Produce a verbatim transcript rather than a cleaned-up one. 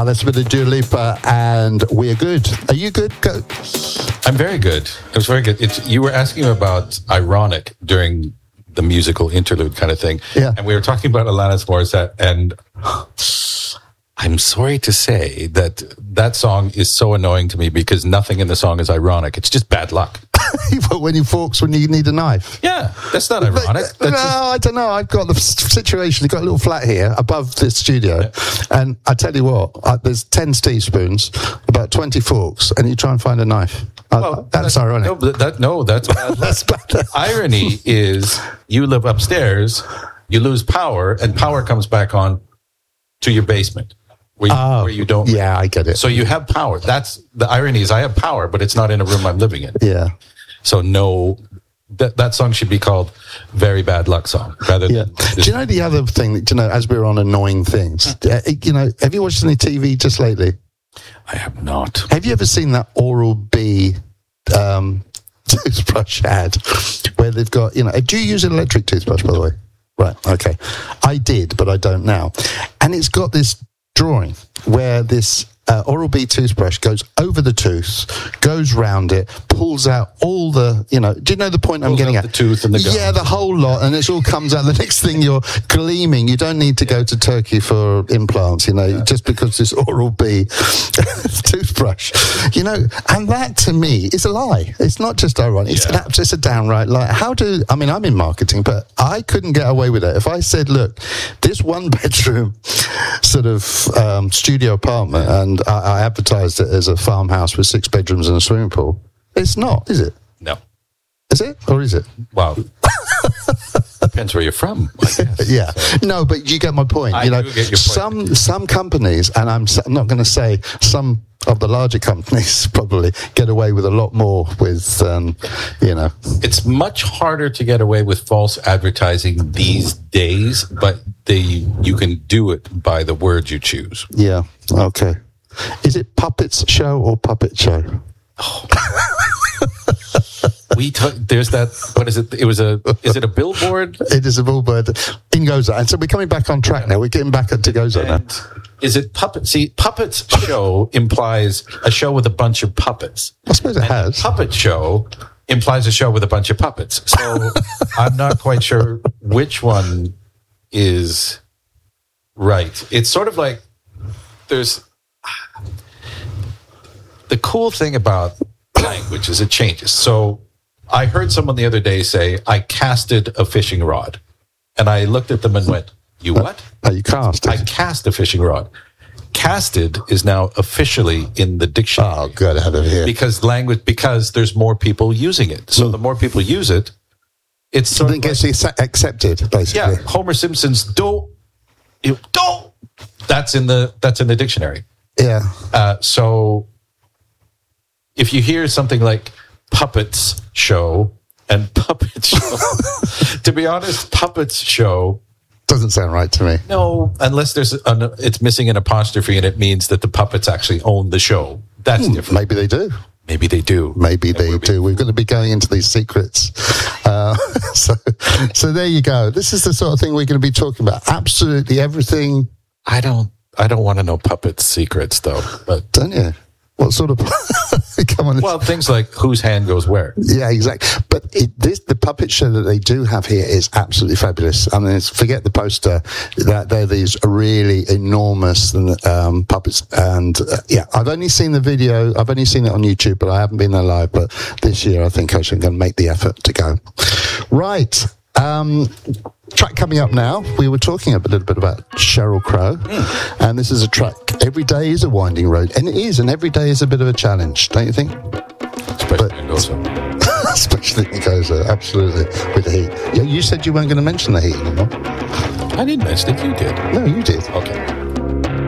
that's a bit of Dua Lipa, and we're good. Are you good? Go. I'm very good. It was very good. It's, you were asking about ironic during the musical interlude kind of thing. Yeah. And we were talking about Alanis Morissette, and I'm sorry to say that that song is so annoying to me because nothing in the song is ironic. It's just bad luck. But when you forks when you need a knife. Yeah, that's not ironic. That's no, just... I don't know. I've got the situation. I've got a little flat here above this studio. Yeah. And I tell you what, I, there's ten teaspoons, about twenty forks, and you try and find a knife. Well, uh, that's, that's ironic. No, that, no, that's bad luck. That's bad. Irony is you live upstairs, you lose power, and power comes back on to your basement. Where you, oh, where you don't. Yeah, I get it. So you have power. That's the irony is I have power, but it's not in a room I'm living in. Yeah. So no, that that song should be called "Very Bad Luck" song rather yeah. than. Do you know the other thing? That, you know, as we're on annoying things, you know, have you watched any T V just lately? I have not. Have you ever seen that Oral-B um, toothbrush ad where they've got, you know? Do you use an electric toothbrush, by the way? Right. Okay. I did, but I don't now. And it's got this drawing where this uh, Oral-B toothbrush goes over the tooth, goes round it, pulls out all the, you know, do you know the point pulls I'm getting out at? The tooth and the gum. Yeah, the whole lot, and it all comes out. The next thing you're gleaming. You don't need to go to Turkey for implants, you know, yeah. just because this Oral-B toothbrush, you know, and that to me is a lie. It's not just ironic. It's yeah. just a downright lie. How do, I mean, I'm in marketing, but I couldn't get away with it. If I said, look, this one bedroom sort of um, studio apartment, and I, I advertised it as a farmhouse with six bedrooms and a swimming pool. It's not, is it? No. Is it? Or is it? Well, depends where you're from, I guess. Yeah. So. No, but you get my point. I you know, do get your point. Some, some companies, and I'm, I'm not going to say some of the larger companies probably get away with a lot more with, um, you know. It's much harder to get away with false advertising these days, but they you can do it by the words you choose. Yeah. Okay. Is it Puppets Show or Puppet Show? Oh. we t- there's that. What is it? It was a. Is it a billboard? It is a billboard in Goza, and so we're coming back on track yeah. now. We're getting back to Goza and now. Is it puppet? See, Puppets Show implies a show with a bunch of puppets. I suppose it and has. Puppet Show implies a show with a bunch of puppets. So I'm not quite sure which one is right. It's sort of like there's the cool thing about language is it changes. So I heard someone the other day say, I casted a fishing rod. And I looked at them and went, you what? Oh, you cast it. I cast a fishing rod. Casted is now officially in the dictionary. Oh, good, out of here. Because language, because there's more people using it. So mm. the more people use it, it's sort so of then like, gets accepted, basically. Yeah, Homer Simpson's do, you, do. That's in the that's in the dictionary. Yeah. Uh, so if you hear something like Puppets Show and Puppet Show, to be honest, Puppets Show doesn't sound right to me. No, unless there's an, it's missing an apostrophe and it means that the puppets actually own the show. That's hmm, different. Maybe they do. Maybe they do. Maybe they we're do. We're going to be going into these secrets. Uh, so, so there you go. This is the sort of thing we're going to be talking about. Absolutely everything. I don't. I don't want to know puppets' secrets, though. But don't you? What sort of? Come on. Well, things like whose hand goes where. Yeah, exactly. But it, this the puppet show that they do have here is absolutely fabulous. I mean, it's, forget the poster. That they're these really enormous um, puppets, and uh, yeah, I've only seen the video. I've only seen it on YouTube, but I haven't been there live. But this year, I think I'm going to make the effort to go. Right. Um, track coming up now. We were talking a little bit about Sheryl Crow, mm. and this is a track. Every day is a winding road, and it is, and every day is a bit of a challenge, don't you think? Especially in Gozo. Especially in Gozo, absolutely, with the heat. Yeah, you said you weren't going to mention the heat anymore. I didn't mention it. You did. No, you did. Okay.